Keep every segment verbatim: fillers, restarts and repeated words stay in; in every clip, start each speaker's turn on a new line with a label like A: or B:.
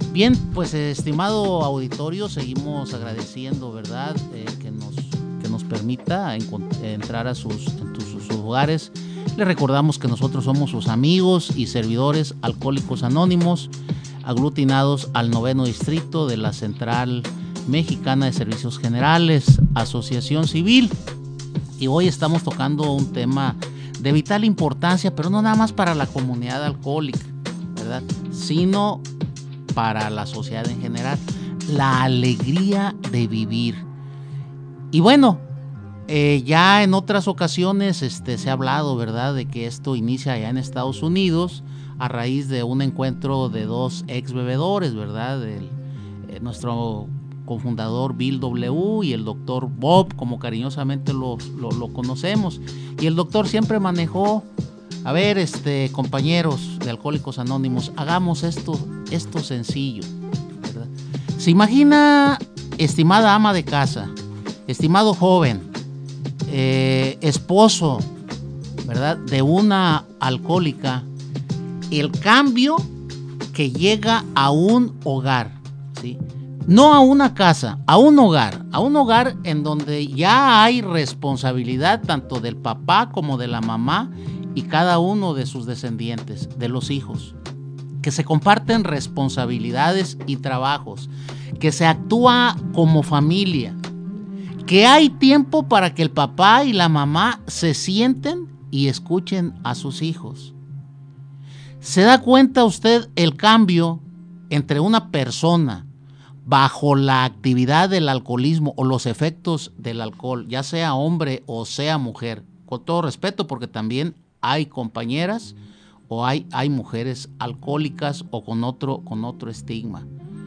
A: Bien, pues estimado auditorio, seguimos agradeciendo, ¿verdad?, eh, que nos que nos permita entrar a sus, en sus, sus hogares. Les recordamos que nosotros somos sus amigos y servidores Alcohólicos Anónimos, aglutinados al noveno distrito de la Central Mexicana de Servicios Generales, Asociación Civil. Y hoy estamos tocando un tema de vital importancia, pero no nada más para la comunidad alcohólica, ¿verdad?, sino para la sociedad en general, la alegría de vivir. Y bueno, eh, ya en otras ocasiones este, se ha hablado, ¿verdad?, de que esto inicia allá en Estados Unidos a raíz de un encuentro de dos ex bebedores, ¿verdad?, El, eh, nuestro cofundador Bill W. y el doctor Bob, como cariñosamente lo, lo, lo conocemos. Y el doctor siempre manejó: a ver, este, compañeros de Alcohólicos Anónimos, hagamos esto, esto sencillo, ¿verdad? Se imagina, estimada ama de casa, estimado joven, eh, esposo, ¿verdad?, de una alcohólica, el cambio que llega a un hogar, ¿sí? No a una casa, a un hogar, a un hogar en donde ya hay responsabilidad tanto del papá como de la mamá y cada uno de sus descendientes, de los hijos, que se comparten responsabilidades y trabajos, que se actúa como familia, que hay tiempo para que el papá y la mamá se sienten y escuchen a sus hijos. ¿Se da cuenta usted el cambio entre una persona bajo la actividad del alcoholismo o los efectos del alcohol, ya sea hombre o sea mujer? Con todo respeto, porque también hay compañeras o hay, hay mujeres alcohólicas o con otro, con otro estigma.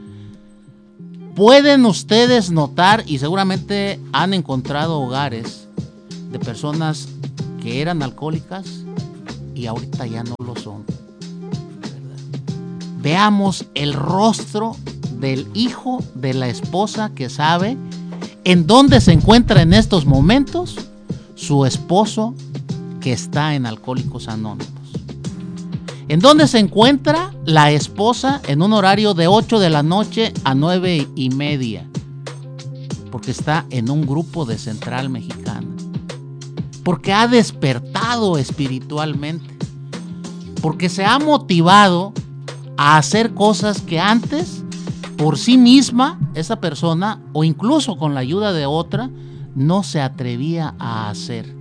A: Pueden ustedes notar, y seguramente han encontrado hogares de personas que eran alcohólicas y ahorita ya no lo son, ¿verdad? Veamos el rostro del hijo de la esposa que sabe en dónde se encuentra en estos momentos su esposo que está en Alcohólicos Anónimos. ¿En dónde se encuentra la esposa en un horario de ocho de la noche a nueve y media? Porque está en un grupo de Central Mexicana. Porque ha despertado espiritualmente. Porque se ha motivado a hacer cosas que antes, por sí misma, esa persona, o incluso con la ayuda de otra, no se atrevía a hacer.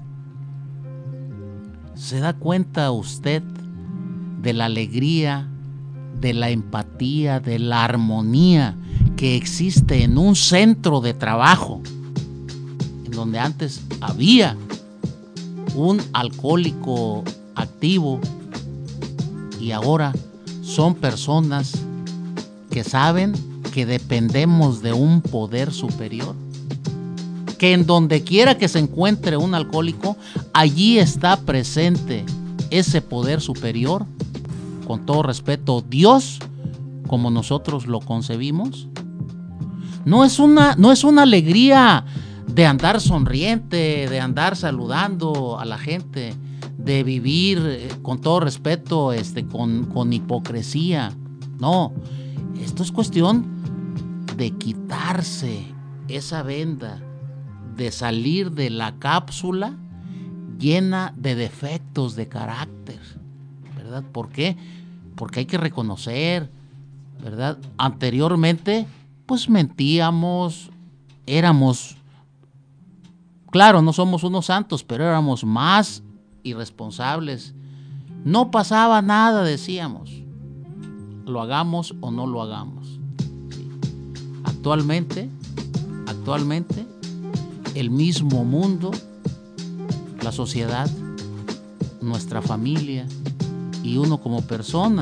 A: ¿Se da cuenta usted de la alegría, de la empatía, de la armonía que existe en un centro de trabajo, en donde antes había un alcohólico activo y ahora son personas que saben que dependemos de un poder superior? Que en donde quiera que se encuentre un alcohólico, allí está presente ese poder superior, con todo respeto, Dios, como nosotros lo concebimos. No es una, no es una alegría de andar sonriente, de andar saludando a la gente, de vivir eh, con todo respeto, este, con, con hipocresía. No, esto es cuestión de quitarse esa venda, de salir de la cápsula llena de defectos de carácter, ¿verdad? ¿Por qué? Porque hay que reconocer, ¿verdad? Anteriormente, pues mentíamos, éramos, claro, no somos unos santos, pero éramos más irresponsables. No pasaba nada, decíamos, lo hagamos o no lo hagamos. ¿Sí? Actualmente, actualmente, el mismo mundo, la sociedad, nuestra familia y uno como persona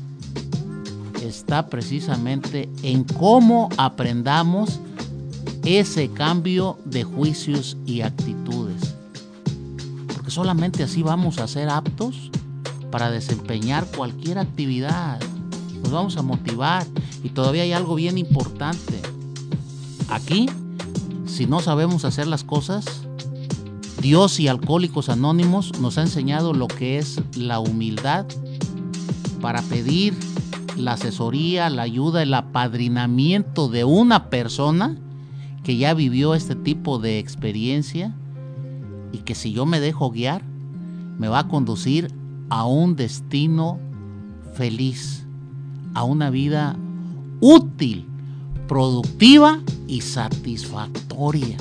A: está precisamente en cómo aprendamos ese cambio de juicios y actitudes, porque solamente así vamos a ser aptos para desempeñar cualquier actividad. Nos vamos a motivar. Y todavía hay algo bien importante aquí: si no sabemos hacer las cosas, Dios y Alcohólicos Anónimos nos ha enseñado lo que es la humildad para pedir la asesoría, la ayuda, el apadrinamiento de una persona que ya vivió este tipo de experiencia y que si yo me dejo guiar, me va a conducir a un destino feliz, a una vida útil, productiva y satisfactoria.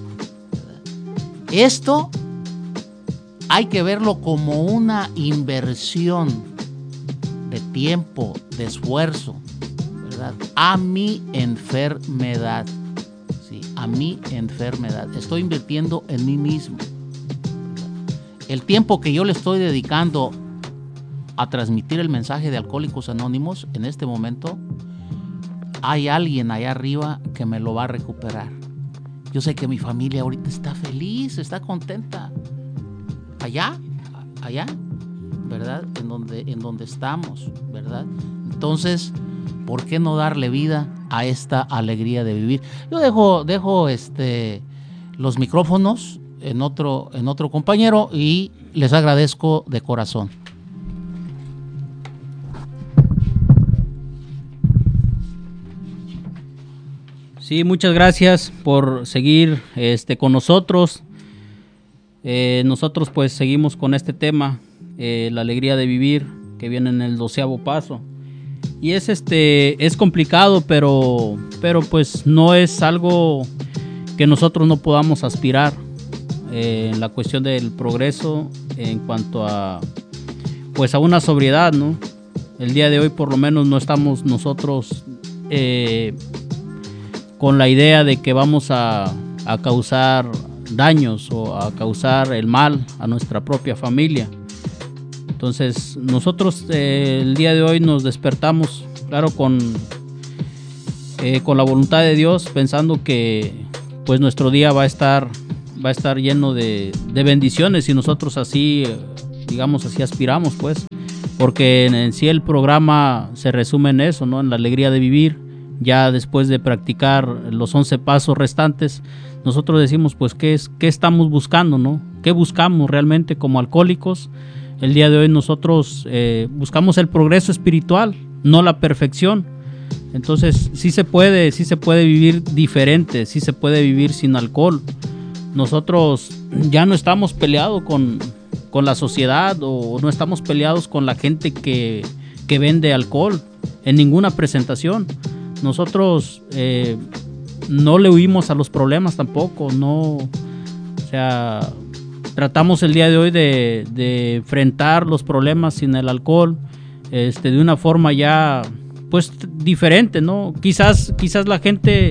A: Esto hay que verlo como una inversión de tiempo, de esfuerzo, ¿verdad? A mi enfermedad, ¿sí? A mi enfermedad. Estoy invirtiendo en mí mismo. El tiempo que yo le estoy dedicando a transmitir el mensaje de Alcohólicos Anónimos, en este momento, hay alguien allá arriba que me lo va a recuperar. Yo sé que mi familia ahorita está feliz, está contenta. Allá, allá, ¿verdad? En donde, en donde estamos, ¿verdad? Entonces, ¿por qué no darle vida a esta alegría de vivir? Yo dejo, dejo este, los micrófonos en otro, en otro compañero y les agradezco de corazón.
B: Sí, muchas gracias por seguir este, con nosotros. Eh, nosotros pues seguimos con este tema, eh, la alegría de vivir, que viene en el doceavo paso. Y es este es complicado, pero, pero pues no es algo que nosotros no podamos aspirar. Eh, en la cuestión del progreso en cuanto a pues a una sobriedad, ¿no? El día de hoy por lo menos no estamos nosotros eh, con la idea de que vamos a, a causar daños o a causar el mal a nuestra propia familia. Entonces nosotros eh, el día de hoy nos despertamos, claro, con, eh, con la voluntad de Dios, pensando que pues nuestro día va a estar va a estar lleno de, de bendiciones y nosotros así, digamos, así aspiramos, pues, porque en, en sí el programa se resume en eso, ¿no? En la alegría de vivir. Ya después de practicar los once pasos restantes, nosotros decimos, pues, ¿qué es, qué estamos buscando, no? ¿Qué buscamos realmente como alcohólicos? El día de hoy nosotros eh, buscamos el progreso espiritual, no la perfección. Entonces, sí se puede, sí se puede vivir diferente, sí se puede vivir sin alcohol. Nosotros ya no estamos peleados con, con la sociedad o no estamos peleados con la gente que, que vende alcohol en ninguna presentación. Nosotros eh, no le huimos a los problemas tampoco, no, o sea, tratamos el día de hoy de, de enfrentar los problemas sin el alcohol, este, de una forma ya, pues, diferente, ¿no? Quizás, quizás la gente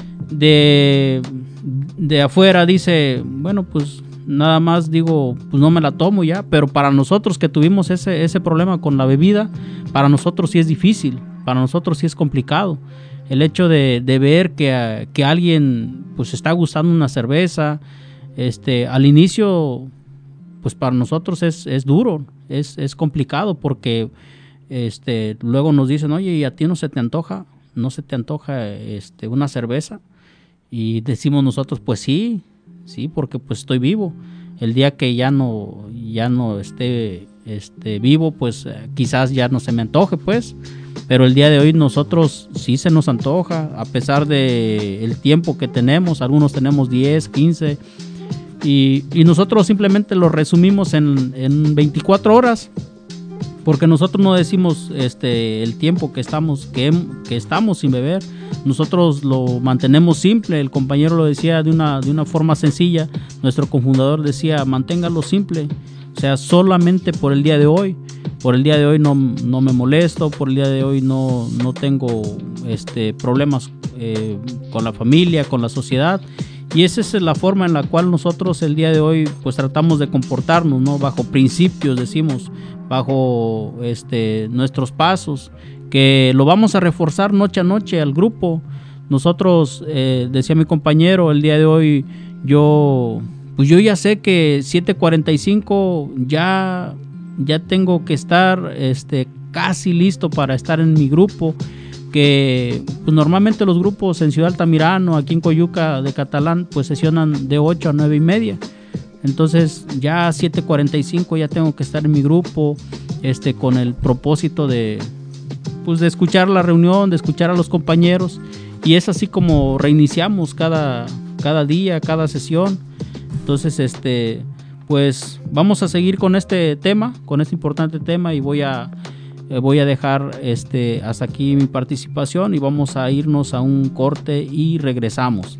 B: de, de afuera dice, bueno, pues, nada más digo, pues no me la tomo ya, pero para nosotros que tuvimos ese, ese problema con la bebida, para nosotros sí es difícil, para nosotros sí es complicado. El hecho de, de ver que, que alguien pues está gustando una cerveza, este, al inicio, pues para nosotros es, es duro, es, es complicado porque este, luego nos dicen, oye, ¿y a ti no se te antoja, no se te antoja este, una cerveza? Y decimos nosotros, pues sí, sí, porque pues estoy vivo. El día que ya no, ya no esté este, vivo, pues eh, quizás ya no se me antoje, pues. Pero el día de hoy nosotros sí se nos antoja, a pesar de el tiempo que tenemos. Algunos tenemos diez, quince, y, y nosotros simplemente lo resumimos en, en veinticuatro horas, porque nosotros no decimos este, el tiempo que estamos, que, que estamos sin beber. Nosotros lo mantenemos simple. El compañero lo decía de una, de una forma sencilla. Nuestro cofundador decía, manténgalo simple, o sea, solamente por el día de hoy. Por el día de hoy no, no me molesto, por el día de hoy no, no tengo este, problemas eh, con la familia, con la sociedad. Y esa es la forma en la cual nosotros el día de hoy pues tratamos de comportarnos, ¿no? Bajo principios, decimos, bajo este, nuestros pasos, que lo vamos a reforzar noche a noche al grupo. Nosotros, eh, decía mi compañero, el día de hoy yo, pues yo ya sé que siete cuarenta y cinco ya... ya tengo que estar este, casi listo para estar en mi grupo, que pues, normalmente los grupos en Ciudad Altamirano, aquí en Coyuca de Catalán, pues sesionan de ocho a nueve y media. Entonces ya a siete cuarenta y cinco ya tengo que estar en mi grupo, este, con el propósito de, pues de escuchar la reunión, de escuchar a los compañeros, y es así como reiniciamos cada, cada día, cada sesión. Entonces, este, pues vamos a seguir con este tema, con este importante tema, y voy a, eh, voy a dejar este, hasta aquí mi participación y vamos a irnos a un corte y regresamos.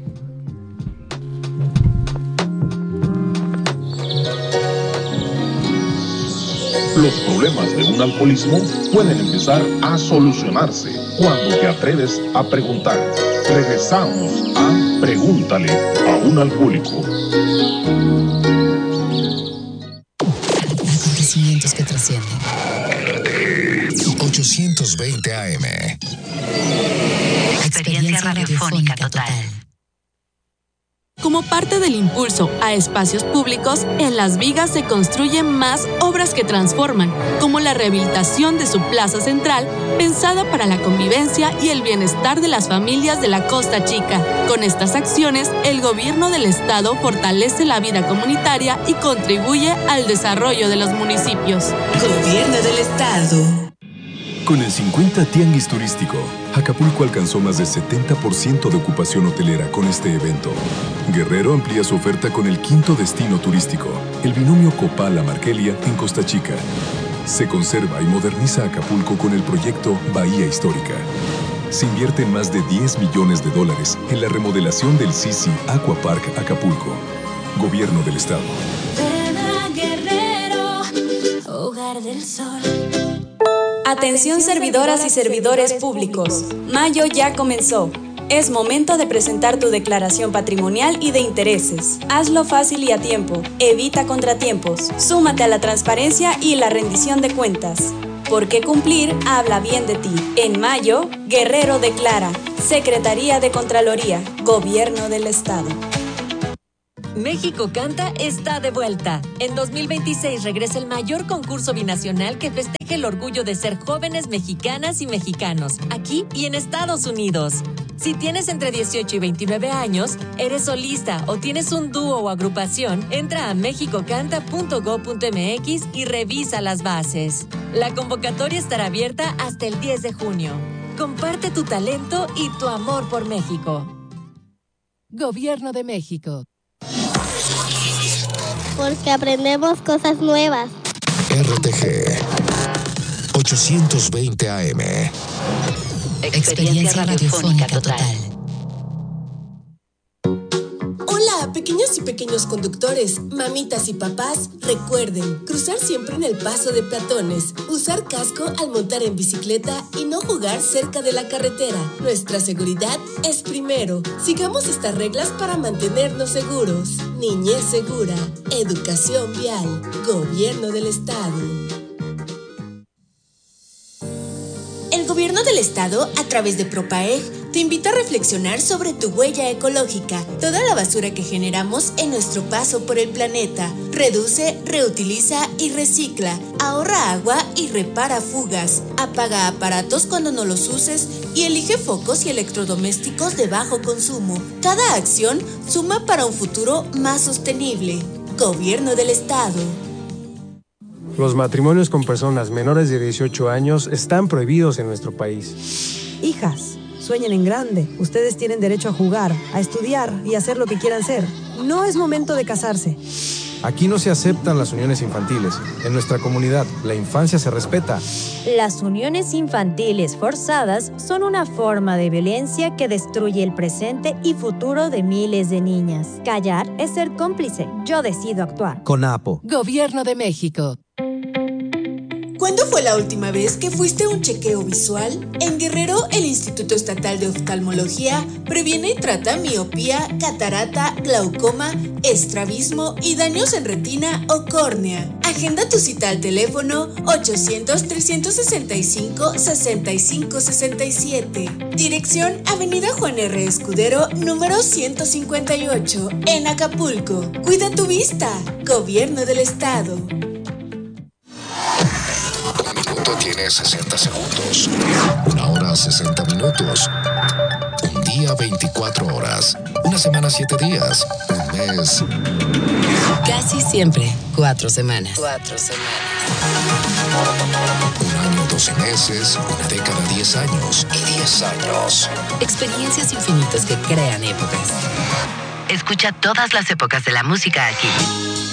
C: Los problemas de un alcoholismo pueden empezar a solucionarse cuando te atreves a preguntar. Regresamos a Pregúntale a un alcohólico.
D: Acontecimientos que trascienden. ochocientos veinte A M.
E: Experiencia radiofónica total.
F: Como parte del impulso a espacios públicos, en Las Vigas se construyen más obras que transforman, como la rehabilitación de su plaza central, pensada para la convivencia y el bienestar de las familias de la Costa Chica. Con estas acciones, el gobierno del estado fortalece la vida comunitaria y contribuye al desarrollo de los municipios.
E: Gobierno del estado.
G: Con el cincuenta Tianguis Turístico, Acapulco alcanzó más del setenta por ciento de ocupación hotelera con este evento. Guerrero amplía su oferta con el quinto destino turístico, el binomio Copala-Markelia en Costa Chica. Se conserva y moderniza Acapulco con el proyecto Bahía Histórica. Se invierten más de diez millones de dólares en la remodelación del Sisi Aqua Park Acapulco. Gobierno del Estado.
H: Guerrero, hogar del sol.
I: Atención servidoras y servidores públicos. Mayo ya comenzó. Es momento de presentar tu declaración patrimonial y de intereses. Hazlo fácil y a tiempo. Evita contratiempos. Súmate a la transparencia y la rendición de cuentas. Porque cumplir habla bien de ti. En mayo, Guerrero declara. Secretaría de Contraloría. Gobierno del Estado.
J: México Canta está de vuelta. En dos mil veintiséis regresa el mayor concurso binacional que festeja el orgullo de ser jóvenes mexicanas y mexicanos, aquí y en Estados Unidos. Si tienes entre dieciocho y veintinueve años, eres solista o tienes un dúo o agrupación, entra a mexicocanta punto gob punto mx y revisa las bases. La convocatoria estará abierta hasta el diez de junio. Comparte tu talento y tu amor por México.
K: Gobierno de México.
L: Porque aprendemos cosas nuevas.
D: R T G ochocientos veinte A M.
E: Experiencia radiofónica total.
M: Hola, pequeños y pequeños conductores, mamitas y papás, recuerden cruzar siempre en el paso de peatones, usar casco al montar en bicicleta y no jugar cerca de la carretera. Nuestra seguridad es primero. Sigamos estas reglas para mantenernos seguros. Niñez segura, educación vial, Gobierno del Estado. El Gobierno del Estado, a través de Propaeg, te invita a reflexionar sobre tu huella ecológica, toda la basura que generamos en nuestro paso por el planeta. Reduce, reutiliza y recicla. Ahorra agua y repara fugas. Apaga aparatos cuando no los uses y elige focos y electrodomésticos de bajo consumo. Cada acción suma para un futuro más sostenible. Gobierno del Estado.
N: Los matrimonios con personas menores de dieciocho años están prohibidos en nuestro país.
O: Hijas, sueñen en grande. Ustedes tienen derecho a jugar, a estudiar y a hacer lo que quieran ser. No es momento de casarse.
N: Aquí no se aceptan las uniones infantiles. En nuestra comunidad, la infancia se respeta.
P: Las uniones infantiles forzadas son una forma de violencia que destruye el presente y futuro de miles de niñas. Callar es ser cómplice. Yo decido actuar.
K: CONAPO. Gobierno de México.
M: ¿Cuándo fue la última vez que fuiste a un chequeo visual? En Guerrero, el Instituto Estatal de Oftalmología previene y trata miopía, catarata, glaucoma, estrabismo y daños en retina o córnea. Agenda tu cita al teléfono ochocientos, trescientos sesenta y cinco, sesenta y cinco sesenta y siete. Dirección Avenida Juan R. Escudero, número ciento cincuenta y ocho, en Acapulco. Cuida tu vista. Gobierno del Estado.
D: Tiene sesenta segundos. Una hora sesenta minutos. Un día veinticuatro horas. Una semana siete días. Un mes.
E: Casi siempre cuatro semanas.
D: Cuatro semanas. Un año doce meses, una década, diez años y diez años.
E: Experiencias infinitas que crean épocas. Escucha todas las épocas de la música aquí.